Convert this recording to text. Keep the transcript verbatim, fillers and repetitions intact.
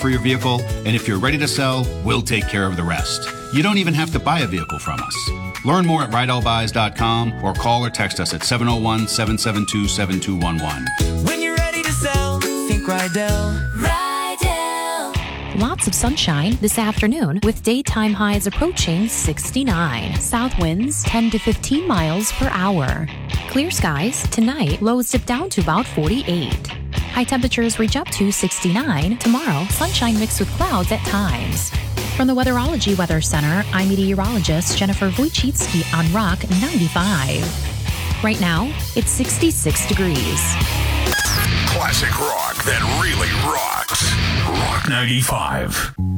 for your vehicle, and if you're ready to sell, we'll take care of the rest. You don't even have to buy a vehicle from us. Learn more at rydell buys dot com or call or text us at seven oh one, seven seven two, seven two one one. When you're ready to sell, think Rydell. Rydell. Lots of sunshine this afternoon with daytime highs approaching sixty-nine. South winds ten to fifteen miles per hour. Clear skies tonight, lows dip down to about forty-eight. High temperatures reach up to sixty-nine. Tomorrow, sunshine mixed with clouds at times. From the Weatherology Weather Center, I'm meteorologist Jennifer Wojcicki on Rock ninety-five. Right now, it's sixty-six degrees. Classic rock that really rocks. Rock ninety-five.